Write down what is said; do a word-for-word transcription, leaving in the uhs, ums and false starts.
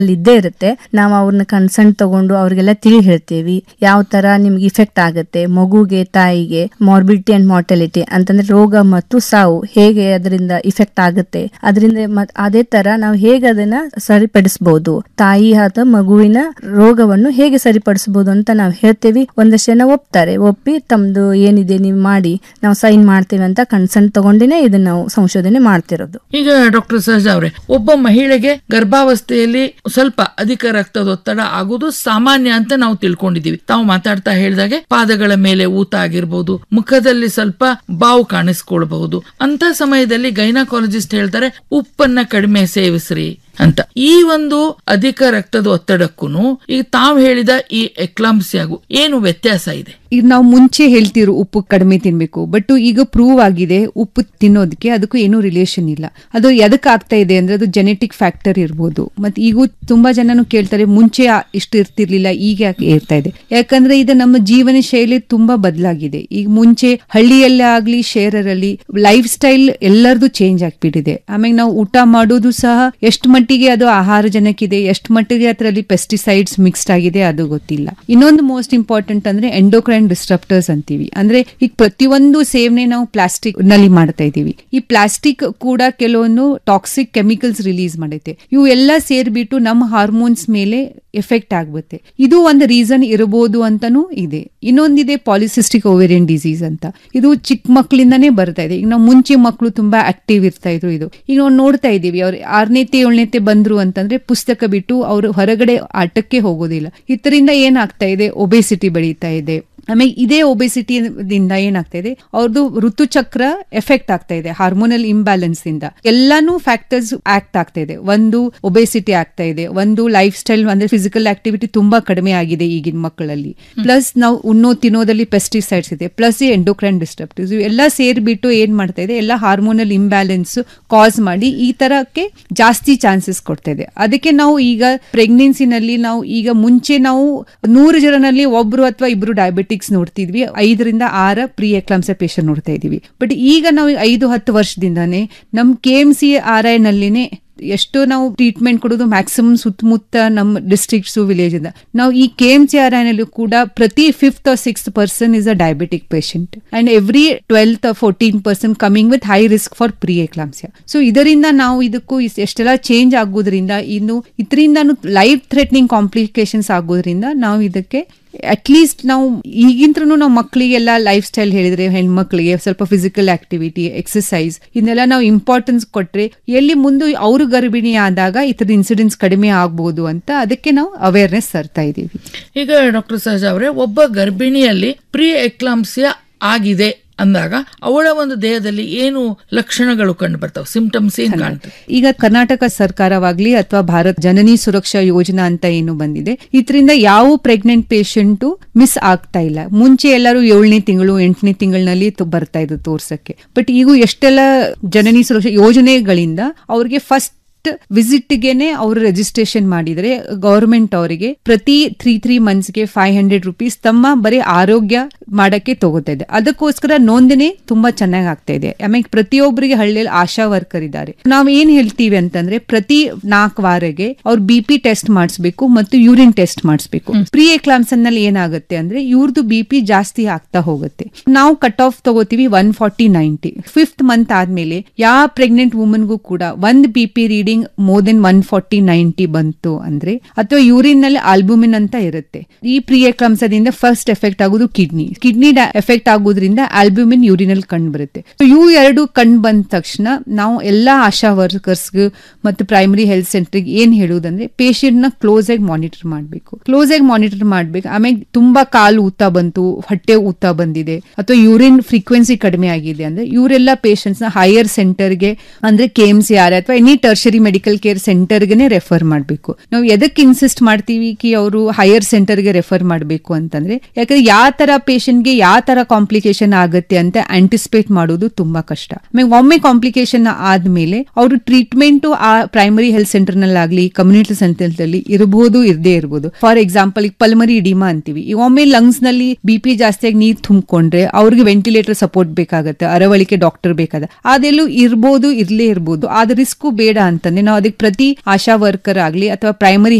ಇದ್ದೇ ಇರುತ್ತೆ. ನಾವು ಅವ್ರನ್ನ ಕನ್ಸರ್ನ್ ತಗೊಂಡು ಅವ್ರಿಗೆಲ್ಲ ತಿಳಿ ಹೇಳ್ತೇವಿ ಯಾವ ತರ ನಿಮ್ಗೆ ಇಫೆಕ್ಟ್ ಆಗುತ್ತೆ, ಮಗುಗೆ ತಾಯಿಗೆ ಮಾರ್ಬಿಡಿಟಿ ಅಂಡ್ ಮಾರ್ಟಾಲಿಟಿ ಅಂತಂದ್ರೆ ರೋಗ ಮತ್ತು ಸಾವು ಹೇಗೆ ಅದರಿಂದ ಇಫೆಕ್ಟ್ ಆಗುತ್ತೆ, ಅದರಿಂದ ಅದೇ ತರ ನಾವು ಹೇಗೆ ಅದನ್ನ ಸರಿಪಡಿಸಬಹುದು, ತಾಯಿ ಅಥವಾ ಮಗುವಿನ ರೋಗವನ್ನು ಹೇಗೆ ಸರಿಪಡಿಸಬಹುದು ಅಂತ ನಾವು ಹೇಳ್ತೇವಿ. ಒಂದಷ್ಟು ಜನ ಒಪ್ತಾರೆ, ಒಪ್ಪಿ ತಮ್ದು ಏನಿದೆ ನೀವು ಮಾಡಿ ನಾವು ಸೈನ್ ಮಾಡ್ತೇವೆ ಅಂತ ಕನ್ಸರ್ನ್ ತಗೊಂಡಿನೇ ಇದನ್ನ ನಾವು ಸಂಶೋಧನೆ ಮಾಡ್ತಿರೋದು. ಈಗ ಡಾಕ್ಟರ್ ಸಹಜಾ ಅವರೇ, ಒಬ್ಬ ಮಹಿಳೆಗೆ ಗರ್ಭಾವಸ್ಥೆಯಲ್ಲಿ ಸ್ವಲ್ಪ ಅಧಿಕ ರಕ್ತದೊತ್ತಡ ಆಗುವುದು ಸಾಮಾನ್ಯ ಅಂತ ನಾವು ತಿಳ್ಕೊಂಡಿದೀವಿ. ತಾವು ಮಾತಾಡ್ತಾ ಹೇಳಿದಾಗೆ ಪಾದಗಳ ಮೇಲೆ ಊತ ಆಗಿರ್ಬಹುದು, ಮುಖದಲ್ಲಿ ಸ್ವಲ್ಪ ಬಾವು ಕಾಣಿಸ್ಕೊಳ್ಬಹುದು. ಅಂತ ಸಮಯದಲ್ಲಿ ಗೈನಕಾಲಜಿಸ್ಟ್ ಹೇಳ್ತಾರೆ ಉಪ್ಪನ್ನ ಕಡಿಮೆ ಸೇವಿಸ್ರಿ ಅಂತ. ಈ ಒಂದು ಅಧಿಕ ರಕ್ತದ ಒತ್ತಡಕ್ಕೂ ಈಗ ತಾವು ಹೇಳಿದ ಈ ಎಕ್ಲಾಂಪ್ಸಿಯಾಗೂ ಏನು ವ್ಯತ್ಯಾಸ ಇದೆ? ಈಗ ನಾವು ಮುಂಚೆ ಹೇಳ್ತಿರೋ ಉಪ್ಪು ಕಡಿಮೆ ತಿನ್ಬೇಕು, ಬಟ್ ಈಗ ಪ್ರೂವ್ ಆಗಿದೆ ಉಪ್ಪು ತಿನ್ನೋದಕ್ಕೆ ಅದಕ್ಕೂ ಏನೂ ರಿಲೇಷನ್ ಇಲ್ಲ. ಅದು ಎದಕ್ಕೆ ಆಗ್ತಾ ಇದೆ ಅಂದ್ರೆ ಅದು ಜೆನೆಟಿಕ್ ಫ್ಯಾಕ್ಟರ್ ಇರ್ಬೋದು. ಮತ್ತೆ ಈಗ ತುಂಬಾ ಜನನು ಕೇಳ್ತಾರೆ ಮುಂಚೆ ಇಷ್ಟು ಇರ್ತಿರ್ಲಿಲ್ಲ ಈಗ ಯಾಕೆ ಇರ್ತಾ ಇದೆ, ಯಾಕಂದ್ರೆ ಇದು ನಮ್ಮ ಜೀವನ ಶೈಲಿ ತುಂಬಾ ಬದಲಾಗಿದೆ. ಈಗ ಮುಂಚೆ ಹಳ್ಳಿಯಲ್ಲೇ ಆಗ್ಲಿ ಶಹರಲ್ಲಿ ಲೈಫ್ ಸ್ಟೈಲ್ ಎಲ್ಲರದು ಚೇಂಜ್ ಆಗ್ಬಿಟ್ಟಿದೆ. ಆಮೇಲೆ ನಾವು ಊಟ ಮಾಡೋದು ಸಹ ಎಷ್ಟು ಮಟ್ಟಿಗೆ ಅದು ಆಹಾರ ಜನಕ್ಕಿದೆ, ಎಷ್ಟು ಮಟ್ಟಿಗೆ ಅದರಲ್ಲಿ ಪೆಸ್ಟಿಸೈಡ್ಸ್ ಮಿಕ್ಸ್ಡ್ ಆಗಿದೆ ಅದು ಗೊತ್ತಿಲ್ಲ. ಇನ್ನೊಂದು ಮೋಸ್ಟ್ ಇಂಪಾರ್ಟೆಂಟ್ ಅಂದ್ರೆ ಎಂಡೋಕ್ರೈನ್ ಡಿಸ್ಟ್ರಪ್ಟರ್ಸ್ ಅಂತೀವಿ. ಅಂದ್ರೆ ಈಗ ಪ್ರತಿಯೊಂದು ಸೇವನೆ ನಾವು ಪ್ಲಾಸ್ಟಿಕ್ ನಲ್ಲಿ ಮಾಡ್ತಾ ಇದೀವಿ. ಈ ಪ್ಲಾಸ್ಟಿಕ್ ಕೂಡ ಕೆಲವೊಂದು ಟಾಕ್ಸಿಕ್ ಕೆಮಿಕಲ್ಸ್ ರಿಲೀಸ್ ಮಾಡುತ್ತೆ. ಇವು ಎಲ್ಲ ಸೇರ್ಬಿಟ್ಟು ನಮ್ಮ ಹಾರ್ಮೋನ್ಸ್ ಮೇಲೆ ಎಫೆಕ್ಟ್ ಆಗುತ್ತೆ. ಇದು ಒಂದು ರೀಸನ್ ಇರಬಹುದು ಅಂತಾನೂ ಇದೆ. ಇನ್ನೊಂದಿದೆ ಪಾಲಿಸಿಸ್ಟಿಕ್ ಓವೇರಿಯನ್ ಡಿಸೀಸ್ ಅಂತ. ಇದು ಚಿಕ್ಕ ಮಕ್ಕಳಿಂದಾನೇ ಬರ್ತಾ ಇದೆ. ಈಗ ನಾವು ಮುಂಚೆ ಮಕ್ಕಳು ತುಂಬಾ ಆಕ್ಟಿವ್ ಇರ್ತಾ ಇದ್ರು. ಇದು ಈಗ ನಾವು ನೋಡ್ತಾ ಇದೀವಿ ಅವ್ರು ಆರನೇತೆ ಏಳನೇತೆ ಬಂದ್ರು ಅಂತಂದ್ರೆ ಪುಸ್ತಕ ಬಿಟ್ಟು ಅವರು ಹೊರಗಡೆ ಆಟಕ್ಕೆ ಹೋಗೋದಿಲ್ಲ. ಇದರಿಂದ ಏನಾಗ್ತಾ ಇದೆ, ಒಬೆಸಿಟಿ ಬೆಳೀತಾ ಇದೆ. ಆಮೇಲೆ ಇದೇ ಒಬೆಸಿಟಿದಿಂದ ಏನಾಗ್ತಾ ಇದೆ, ಅವ್ರದ್ದು ಋತುಚಕ್ರ ಎಫೆಕ್ಟ್ ಆಗ್ತಾ ಇದೆ. ಹಾರ್ಮೋನಲ್ ಇಂಬ್ಯಾಲೆನ್ಸ್ ಇಂದ ಎಲ್ಲಾನು ಫ್ಯಾಕ್ಟರ್ಸ್ ಆಕ್ಟ್ ಆಗ್ತಾ ಇದೆ. ಒಂದು ಒಬೆಸಿಟಿ ಆಗ್ತಾ ಇದೆ, ಒಂದು ಲೈಫ್ ಸ್ಟೈಲ್ ಅಂದ್ರೆ ಫಿಸಿಕಲ್ ಆಕ್ಟಿವಿಟಿ ತುಂಬಾ ಕಡಿಮೆ ಆಗಿದೆ ಈಗಿನ ಮಕ್ಕಳಲ್ಲಿ, ಪ್ಲಸ್ ನಾವು ಉಣ್ಣೋ ತಿನ್ನೋದಲ್ಲಿ ಪೆಸ್ಟಿಸೈಡ್ಸ್ ಇದೆ, ಪ್ಲಸ್ ಈ ಎಂಡೋಕ್ರೈನ್ ಡಿಸ್ಟ್ರಪ್ಟಿವ್ಸ್ ಎಲ್ಲ ಸೇರ್ಬಿಟ್ಟು ಏನ್ ಮಾಡ್ತಾ ಇದೆ, ಎಲ್ಲ ಹಾರ್ಮೋನಲ್ ಇಂಬ್ಯಾಲೆನ್ಸ್ ಕಾಸ್ ಮಾಡಿ ಈ ತರಕ್ಕೆ ಜಾಸ್ತಿ ಚಾನ್ಸಸ್ ಕೊಡ್ತಾ ಇದೆ. ಅದಕ್ಕೆ ನಾವು ಈಗ ಪ್ರೆಗ್ನೆನ್ಸಿನಲ್ಲಿ ನಾವು ಈಗ ಮುಂಚೆ ನಾವು ನೂರು ಜನರಲ್ಲಿ ಒಬ್ರು ಅಥವಾ ಇಬ್ರು ಡಯಾಬಿಟಿಕ್ಸ್ ನೋಡ್ತಿದ್ವಿ, ಐದರಿಂದ ಆರ ಪ್ರೀ ಎಕ್ಲಾಂಪ್ಸಿಯಾ ಪೇಷಂಟ್ ನೋಡ್ತಾ ಇದೀವಿ. ಬಟ್ ಈಗ ನಾವು ಐದು ಹತ್ತು ವರ್ಷದಿಂದಾನೇ ನಮ್ K M C R I ನಲ್ಲಿನೇ ಎಷ್ಟು ನಾವು ಟ್ರೀಟ್ಮೆಂಟ್ ಕೊಡೋದು ಮ್ಯಾಕ್ಸಿಮಮ್ ಸುತ್ತಮುತ್ತ ನಮ್ಮ ಡಿಸ್ಟ್ರಿಕ್ಟ್ಸ್ ವಿಲೇಜ್ ಇಂದ. ನಾವು ಈ K M C R I ನಲ್ಲಿ ಕೂಡ ಪ್ರತಿ fifth R sixth person is a diabetic patient and every twelfth fourteen person coming with high risk for pre eclampsia. So ಇದರಿಂದ ನಾವು ಇದಕ್ಕೂ ಎಷ್ಟೆಲ್ಲ ಚೇಂಜ್ ಆಗೋದ್ರಿಂದ ಇನ್ನು ಇದರಿಂದ ಲೈಫ್ ಥ್ರೆಟ್ನಿಂಗ್ ಕಾಂಪ್ಲಿಕೇಶನ್ಸ್ ಆಗೋದ್ರಿಂದ ನಾವು ಇದಕ್ಕೆ ಅಟ್ಲೀಸ್ಟ್ ನಾವು ಈಗಿಂತ್ರನು ನಾವು ಮಕ್ಕಳಿಗೆಲ್ಲ ಲೈಫ್ ಸ್ಟೈಲ್ ಹೇಳಿದ್ರೆ ಹೆಣ್ಮಕ್ಳಿಗೆ ಸ್ವಲ್ಪ ಫಿಸಿಕಲ್ ಆಕ್ಟಿವಿಟಿ ಎಕ್ಸರ್ಸೈಸ್ ಇದನ್ನೆಲ್ಲ ನಾವು ಇಂಪಾರ್ಟೆನ್ಸ್ ಕೊಟ್ರೆ ಎಲ್ಲಿ ಮುಂದೆ ಅವರು ಗರ್ಭಿಣಿ ಆದಾಗ ಈ ತರದ ಇನ್ಸಿಡೆಂಟ್ಸ್ ಕಡಿಮೆ ಆಗ್ಬಹುದು ಅಂತ ಅದಕ್ಕೆ ನಾವು ಅವೇರ್ನೆಸ್ ತರ್ತಾ ಇದೀವಿ. ಈಗ ಡಾಕ್ಟರ್ ಸಹಜಾ ಅವರೇ, ಒಬ್ಬ ಗರ್ಭಿಣಿಯಲ್ಲಿ ಪ್ರೀ ಎಕ್ಲಾಂಪ್ಸಿಯಾ ಆಗಿದೆ ಅಂದಾಗ ಅವಳ ಒಂದು ದೇಹದಲ್ಲಿ ಏನು ಲಕ್ಷಣಗಳು ಕಂಡು ಬರ್ತಾವೆ, ಸಿಂಪ್ಟಮ್ಸ್ ಏನ್ ಕಾಣ್ತವೆ? ಈಗ ಕರ್ನಾಟಕ ಸರ್ಕಾರವಾಗ್ಲಿ ಅಥವಾ ಭಾರತ್ ಜನನಿ ಸುರಕ್ಷಾ ಯೋಜನಾ ಅಂತ ಏನು ಬಂದಿದೆ, ಇದರಿಂದ ಯಾವ ಪ್ರೆಗ್ನೆಂಟ್ ಪೇಷಂಟು ಮಿಸ್ ಆಗ್ತಾ ಇಲ್ಲ. ಮುಂಚೆ ಎಲ್ಲರೂ ಏಳನೇ ತಿಂಗಳು ಎಂಟನೇ ತಿಂಗಳಿನಲ್ಲಿ ಬರ್ತಾ ಇದ್ರು ತೋರ್ಸಕ್ಕೆ. ಬಟ್ ಈಗ ಎಷ್ಟೆಲ್ಲ ಜನನಿ ಸುರಕ್ಷಾ ಯೋಜನೆಗಳಿಂದ ಅವ್ರಿಗೆ ಫಸ್ಟ್ ವಿಸಿಟ್ ಗೆನೆ ಅವರು ರಿಜಿಸ್ಟ್ರೇಷನ್ ಮಾಡಿದ್ರೆ ಗವರ್ಮೆಂಟ್ ಅವರಿಗೆ ಪ್ರತಿ three three ಮಂತ್ಸ್ಗೆ five hundred rupees ತಮ್ಮ ಬರೀ ಆರೋಗ್ಯ ಮಾಡಕ್ಕೆ ತಗೋತಾ ಇದೆ. ಅದಕ್ಕೋಸ್ಕರ ನೋಂದಣಿ ತುಂಬಾ ಚೆನ್ನಾಗಿ ಆಗ್ತಾ ಇದೆ. ಆಮೇಲೆ ಪ್ರತಿಯೊಬ್ಬರಿಗೆ ಹಳ್ಳಿಯಲ್ಲಿ ಆಶಾ ವರ್ಕರ್ ಇದ್ದಾರೆ. ನಾವ್ ಏನ್ ಹೇಳ್ತೀವಿ ಅಂತಂದ್ರೆ ಪ್ರತಿ ನಾಲ್ಕು ವಾರಗೆ ಅವ್ರು ಬಿ ಪಿ ಟೆಸ್ಟ್ ಮಾಡಿಸ್ಬೇಕು ಮತ್ತು ಯೂರಿನ್ ಟೆಸ್ಟ್ ಮಾಡಿಸ್ಬೇಕು. ಪ್ರೀ ಎಕ್ಲಾಂಪ್ಸಿಯಾ ನಲ್ಲಿ ಏನಾಗುತ್ತೆ ಅಂದ್ರೆ ಇವ್ರದ್ದು ಬಿ ಪಿ ಜಾಸ್ತಿ ಆಗ್ತಾ ಹೋಗುತ್ತೆ. ನಾವು ಕಟ್ ಆಫ್ ತಗೋತೀವಿ one forty ninety. Fifth month ಆದ್ಮೇಲೆ ಯಾವ ಪ್ರೆಗ್ನೆಂಟ್ ವುಮನ್ಗೂ ಕೂಡ ಒಂದ್ B P reading more than one forty ninety ಬಂತು ಅಂದ್ರೆ ಅಥವಾ ಯೂರಿನ್ ನಲ್ಲಿ ಆಲ್ಬುಮಿನ್ ಅಂತ ಇರುತ್ತೆ. ಈ ಪ್ರೀ ಎಕ್ಲಾಂಪ್ಸಿಯಾದಿಂದ ಫಸ್ಟ್ ಎಫೆಕ್ಟ್ ಆಗೋದು ಕಿಡ್ನಿ ಕಿಡ್ನಿ ಎಫೆಕ್ಟ್ ಆಗೋದ್ರಿಂದ ಆಲ್ಬ್ಯೂಮಿನ್ ಯೂರಿನ್ ಅಲ್ಲಿ ಕಂಡು ಬರುತ್ತೆ. ಇವು ಎರಡು ಕಂಡು ಬಂದ ತಕ್ಷಣ ನಾವು ಎಲ್ಲಾ ಆಶಾ ವರ್ಕರ್ಸ್ ಮತ್ತು ಪ್ರೈಮರಿ ಹೆಲ್ತ್ ಸೆಂಟರ್ ಏನ್ ಹೇಳುವುದಂದ್ರೆ ಪೇಷಂಟ್ ನ ಕ್ಲೋಸ್ ಆಗಿ ಮಾನಿಟರ್ ಮಾಡಬೇಕು ಕ್ಲೋಸ್ ಆಗಿ ಮಾನಿಟರ್ ಮಾಡ್ಬೇಕು. ಆಮೇಲೆ ತುಂಬಾ ಕಾಲು ಊತ ಬಂತು, ಹೊಟ್ಟೆ ಊತ ಬಂದಿದೆ ಅಥವಾ ಯೂರಿನ್ ಫ್ರೀಕ್ವೆನ್ಸಿ ಕಡಿಮೆ ಆಗಿದೆ ಅಂದ್ರೆ ಇವರೆಲ್ಲ ಪೇಷಂಟ್ಸ್ ನ ಹೈಯರ್ ಸೆಂಟರ್ಗೆ ಅಂದ್ರೆ ಕೆ ಎಂ ಸಿ ಆರ್ ಅಥವಾ ಎನಿ ಟರ್ಷರಿ ಮೆಡಿಕಲ್ ಕೇರ್ ಸೆಂಟರ್ಗೆ ರೆಫರ್ ಮಾಡಬೇಕು. ನಾವು ಎದಕ್ಕೆ ಇನ್ಸಿಸ್ಟ್ ಮಾಡ್ತೀವಿ ಕಿ ಅವರು ಹೈಯರ್ ಸೆಂಟರ್ಗೆ ರೆಫರ್ ಮಾಡಬೇಕು ಅಂತಂದ್ರೆ ಯಾಕಂದ್ರೆ ಯಾವ ತರ ಪೇಷಂಟ್ಗೆ ಯಾವ ತರ ಕಾಂಪ್ಲಿಕೇಶನ್ ಆಗುತ್ತೆ ಅಂತ ಆಂಟಿಸಿಪೇಟ್ ಮಾಡೋದು ತುಂಬಾ ಕಷ್ಟ. ಆಮೇಲೆ ಒಮ್ಮೆ ಕಾಂಪ್ಲಿಕೇಶನ್ ಆದ್ಮೇಲೆ ಅವರು ಟ್ರೀಟ್ಮೆಂಟ್ ಆ primary health centre ನಲ್ಲಾಗ್ಲಿ community centre ನಲ್ಲಿ ಇರಬಹುದು ಇರದೇ ಇರಬಹುದು. ಫಾರ್ ಎಕ್ಸಾಂಪಲ್ ಈಗ ಪಲ್ಮರಿ ಇಡಿಮಾ ಅಂತೀವಿ. ಈಗ ಒಮ್ಮೆ ಲಂಗ್ಸ್ ನಲ್ಲಿ ಬಿ ಪಿ ಜಾಸ್ತಿಯಾಗಿ ನೀರ್ ತುಂಬಿಕೊಂಡ್ರೆ ಅವ್ರಿಗೆ ವೆಂಟಿಲೇಟರ್ ಸಪೋರ್ಟ್ ಬೇಕಾಗತ್ತೆ, ಅರವಳಿಕೆ ಡಾಕ್ಟರ್ ಬೇಕಾದ ಅದೆಲ್ಲೂ ಇರ್ಬೋದು ಇರ್ಲೇ ಇರ್ಬೋದು. ಆದ ರಿಸ್ಕ್ ಬೇಡ ಅಂತ ಅಂತಂದ್ರೆ ನಾವು ಅದಕ್ಕೆ ಪ್ರತಿ ಆಶಾ ವರ್ಕರ್ ಆಗ್ಲಿ ಅಥವಾ ಪ್ರೈಮರಿ